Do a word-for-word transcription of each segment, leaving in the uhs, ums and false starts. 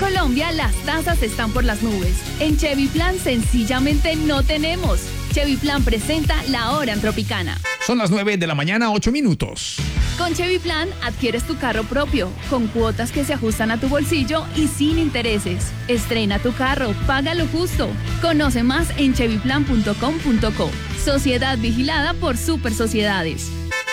Colombia las tasas están por las nubes. En Chevy Plan sencillamente no tenemos. Chevy Plan presenta La Hora en Tropicana. Son las nueve de la mañana, ocho minutos. Con Chevy Plan adquieres tu carro propio, con cuotas que se ajustan a tu bolsillo y sin intereses. Estrena tu carro, págalo justo. Conoce más en chevy plan punto com punto co. Sociedad vigilada por Super Sociedades.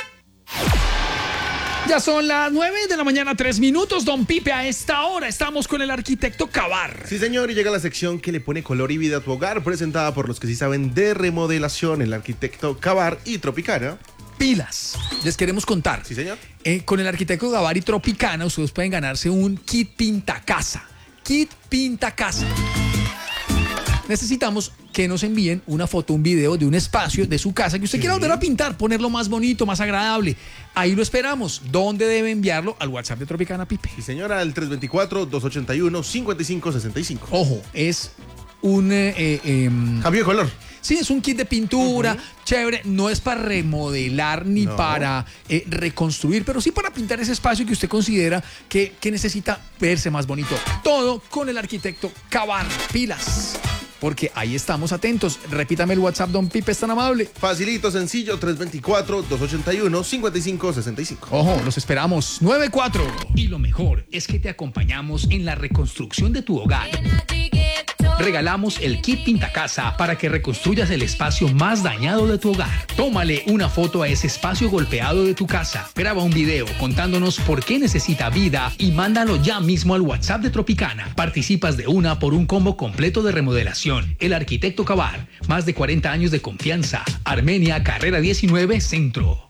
Ya son las nueve de la mañana, tres minutos, don Pipe. A esta hora estamos con el arquitecto Cavar. Sí, señor, y llega la sección que le pone color y vida a tu hogar, presentada por los que sí saben de remodelación, el arquitecto Cavar y Tropicana. Pilas, les queremos contar. Sí, señor. Eh, con el arquitecto Cavar y Tropicana, ustedes pueden ganarse un kit pinta casa. Kit pinta casa. Necesitamos que nos envíen una foto, un video de un espacio de su casa que usted sí. quiera volver a pintar, ponerlo más bonito, más agradable. Ahí lo esperamos. ¿Dónde debe enviarlo? Al WhatsApp de Tropicana, Pipe. Sí, señora, al tres dos cuatro, dos ocho uno, cinco cinco seis cinco. Ojo, es un... Eh, eh, cambio de color. Sí, es un kit de pintura, uh-huh. chévere. No es para remodelar ni no. para eh, reconstruir, pero sí para pintar ese espacio que usted considera que, que necesita verse más bonito. Todo con el arquitecto Cavar. Pilas. Porque ahí estamos atentos. Repítame el WhatsApp, don Pipe, es tan amable. Facilito, sencillo, tres dos cuatro, dos ocho uno, cinco cinco seis cinco. Ojo, los esperamos. nueve cuatro. Y lo mejor es que te acompañamos en la reconstrucción de tu hogar. Regalamos el kit Pinta Casa para que reconstruyas el espacio más dañado de tu hogar. Tómale una foto a ese espacio golpeado de tu casa. Graba un video contándonos por qué necesita vida y mándalo ya mismo al WhatsApp de Tropicana. Participas de una por un combo completo de remodelación. El arquitecto Cavar. Más de cuarenta años de confianza. Armenia, carrera diecinueve, Centro.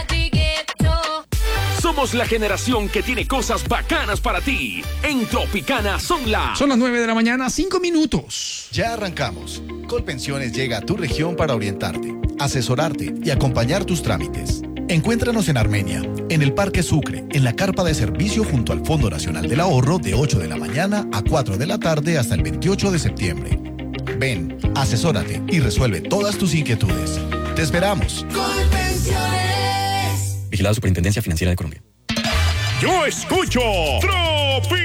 Somos la generación que tiene cosas bacanas para ti. En Tropicana son las... Son las nueve de la mañana, cinco minutos. Ya arrancamos. Colpensiones llega a tu región para orientarte, asesorarte y acompañar tus trámites. Encuéntranos en Armenia, en el Parque Sucre, en la carpa de servicio junto al Fondo Nacional del Ahorro de ocho de la mañana a cuatro de la tarde hasta el veintiocho de septiembre. Ven, asesórate y resuelve todas tus inquietudes. Te esperamos. Colpensiones. Vigilado Superintendencia Financiera de Colombia. Yo escucho Tropi